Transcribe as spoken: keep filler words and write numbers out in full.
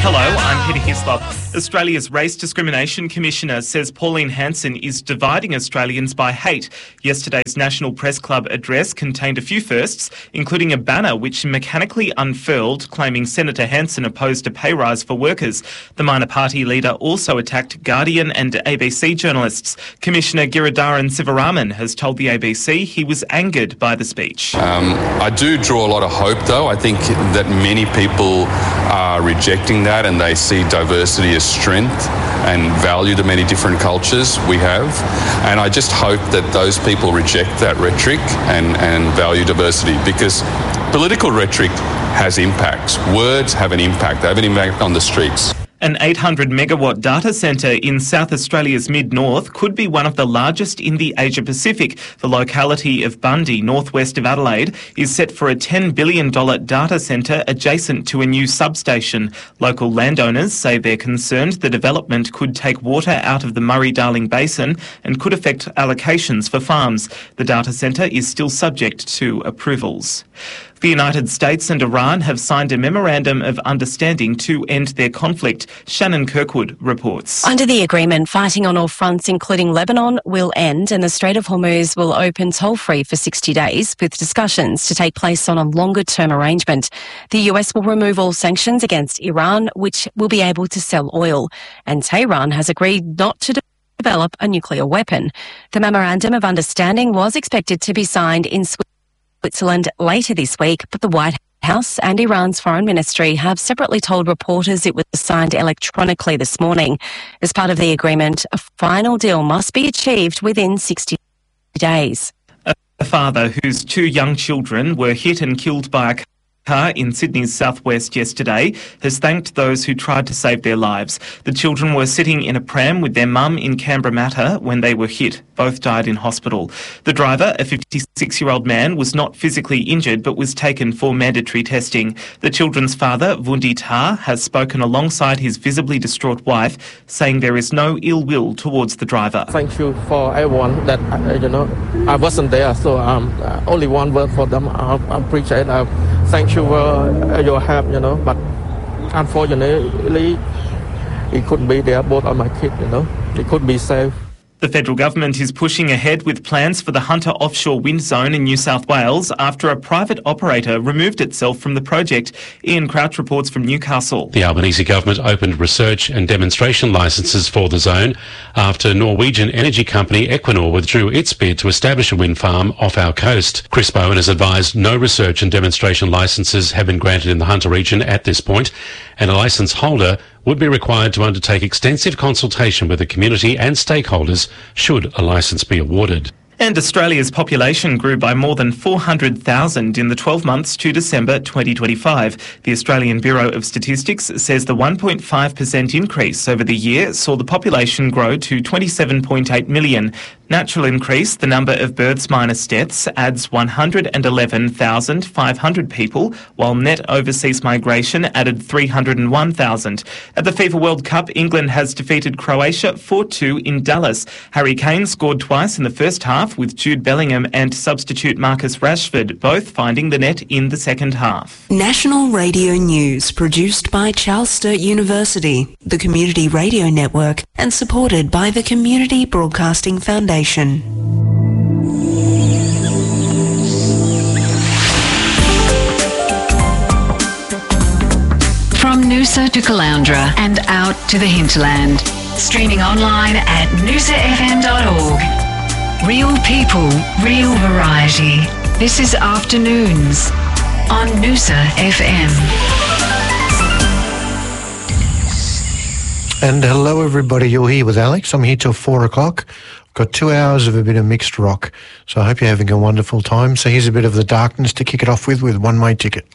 Hello, I'm Peter Hislop. Australia's Race Discrimination Commissioner says Pauline Hanson is dividing Australians by hate. Yesterday's National Press Club address contained a few firsts, including a banner which mechanically unfurled, claiming Senator Hanson opposed a pay rise for workers. The minor party leader also attacked Guardian and A B C journalists. Commissioner Giridharan Sivaraman has told the A B C he was angered by the speech. Um, I do draw a lot of hope, though. I think that many people are rejecting that and they see diversity as strength and value the many different cultures we have. And I just hope that those people reject that rhetoric and, and value diversity, because political rhetoric has impacts. Words have an impact. They have an impact on the streets. An eight hundred megawatt data centre in South Australia's mid-north could be one of the largest in the Asia-Pacific. The locality of Bundy, northwest of Adelaide, is set for a ten billion dollars data centre adjacent to a new substation. Local landowners say they're concerned the development could take water out of the Murray-Darling Basin and could affect allocations for farms. The data centre is still subject to approvals. The United States and Iran have signed a memorandum of understanding to end their conflict. Shannon Kirkwood reports. Under the agreement, fighting on all fronts, including Lebanon, will end and the Strait of Hormuz will open toll-free for sixty days, with discussions to take place on a longer-term arrangement. The U S will remove all sanctions against Iran, which will be able to sell oil. And Tehran has agreed not to develop a nuclear weapon. The memorandum of understanding was expected to be signed in Switzerland. Switzerland later this week, but the White House and Iran's foreign ministry have separately told reporters it was signed electronically this morning. As part of the agreement, a final deal must be achieved within sixty days. A father whose two young children were hit and killed by a car in Sydney's southwest yesterday has thanked those who tried to save their lives. The children were sitting in a pram with their mum in Canberra when they were hit. Both died in hospital. The driver, a fifty-six-year-old man, was not physically injured but was taken for mandatory testing. The children's father, Vundi Tar, has spoken alongside his visibly distraught wife, saying there is no ill will towards the driver. Thank you for everyone that, uh, you know, I wasn't there, so um, uh, only one word for them. I, I appreciate uh, Thank you for your help, you know, but unfortunately, he couldn't be there, both of my kids, you know, they couldn't be safe. The federal government is pushing ahead with plans for the Hunter offshore wind zone in New South Wales after a private operator removed itself from the project. Ian Crouch reports from Newcastle. The Albanese government opened research and demonstration licences for the zone after Norwegian energy company Equinor withdrew its bid to establish a wind farm off our coast. Chris Bowen has advised no research and demonstration licences have been granted in the Hunter region at this point, and a licence holder would be required to undertake extensive consultation with the community and stakeholders should a licence be awarded. And Australia's population grew by more than four hundred thousand in the twelve months to December twenty twenty-five. The Australian Bureau of Statistics says the one point five percent increase over the year saw the population grow to twenty-seven point eight million. Natural increase, the number of births minus deaths, adds one hundred eleven thousand five hundred people, while net overseas migration added three hundred one thousand. At the FIFA World Cup, England has defeated Croatia four two in Dallas. Harry Kane scored twice in the first half, with Jude Bellingham and substitute Marcus Rashford both finding the net in the second half. National Radio News, produced by Charles Sturt University, the Community Radio Network, and supported by the Community Broadcasting Foundation. From Noosa to Caloundra and out to the hinterland. Streaming online at noosa f m dot org. Real people, real variety. This is Afternoons on Noosa F M. And hello everybody, you're here with Alex. I'm here till four o'clock. Got two hours of a bit of mixed rock, so I hope you're having a wonderful time. So here's a bit of The Darkness to kick it off with, with One Way Ticket.